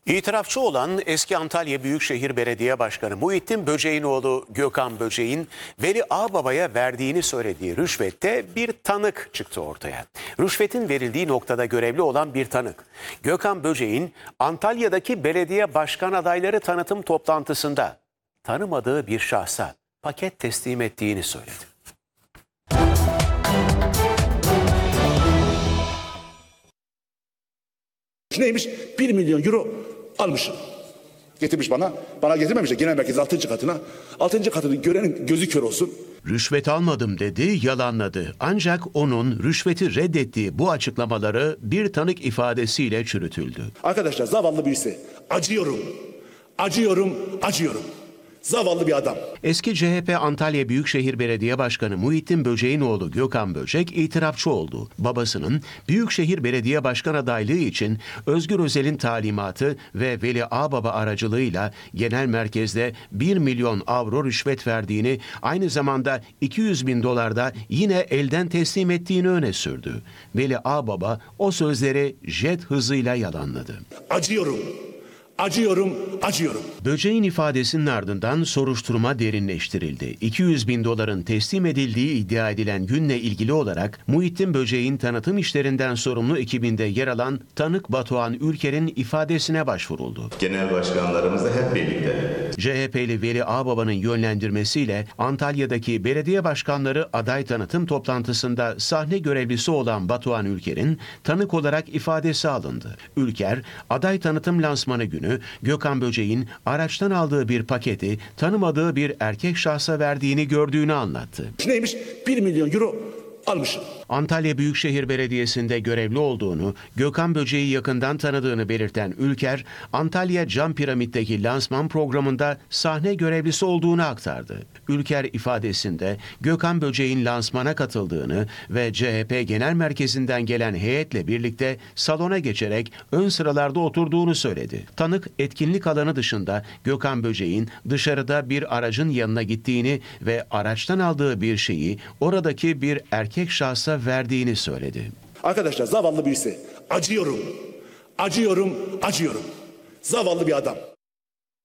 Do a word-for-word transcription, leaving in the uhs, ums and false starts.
İtirafçı olan eski Antalya Büyükşehir Belediye Başkanı Muhittin Böcek'in oğlu Gökhan Böcek'in Veli Ağbaba'ya verdiğini söylediği rüşvette bir tanık çıktı ortaya. Rüşvetin verildiği noktada görevli olan bir tanık, Gökhan Böcek'in Antalya'daki belediye başkan adayları tanıtım toplantısında tanımadığı bir şahsa paket teslim ettiğini söyledi. Neymiş? bir milyon euro almışım. Getirmiş bana. Bana getirmemiş de genel merkez altıncı katına. altıncı katını görenin gözü kör olsun. Rüşvet almadım dedi, yalanladı. Ancak onun rüşveti reddettiği bu açıklamaları bir tanık ifadesiyle çürütüldü. Arkadaşlar zavallı birisi. Acıyorum. Acıyorum, acıyorum. Zavallı bir adam. Eski C H P Antalya Büyükşehir Belediye Başkanı Muhittin Böcek'in oğlu Gökhan Böcek itirafçı oldu. Babasının Büyükşehir Belediye Başkan adaylığı için Özgür Özel'in talimatı ve Veli Ağbaba aracılığıyla genel merkezde bir milyon avro rüşvet verdiğini, aynı zamanda iki yüz bin dolarda yine elden teslim ettiğini öne sürdü. Veli Ağbaba o sözleri jet hızıyla yalanladı. Acıyorum. Acıyorum, acıyorum. Böcek'in ifadesinin ardından soruşturma derinleştirildi. iki yüz bin doların teslim edildiği iddia edilen günle ilgili olarak Muhittin Böcek'in tanıtım işlerinden sorumlu ekibinde yer alan tanık Batuhan Ülker'in ifadesine başvuruldu. Genel başkanlarımızla hep birlikte. C H P'li Veli Ağbaba'nın yönlendirmesiyle Antalya'daki belediye başkanları aday tanıtım toplantısında sahne görevlisi olan Batuhan Ülker'in tanık olarak ifadesi alındı. Ülker, aday tanıtım lansmanı günü Gökhan Böcek'in araçtan aldığı bir paketi tanımadığı bir erkek şahsa verdiğini gördüğünü anlattı. Neymiş? bir milyon euro almışım. Antalya Büyükşehir Belediyesi'nde görevli olduğunu, Gökhan Böcek'i yakından tanıdığını belirten Ülker, Antalya Cam Piramit'teki lansman programında sahne görevlisi olduğunu aktardı. Ülker ifadesinde Gökhan Böcek'in lansmana katıldığını ve C H P Genel Merkezi'nden gelen heyetle birlikte salona geçerek ön sıralarda oturduğunu söyledi. Tanık, etkinlik alanı dışında Gökhan Böcek'in dışarıda bir aracın yanına gittiğini ve araçtan aldığı bir şeyi oradaki bir erkek şahsa verdiğini söyledi. Arkadaşlar zavallı birisi. Acıyorum. Acıyorum, acıyorum. Zavallı bir adam.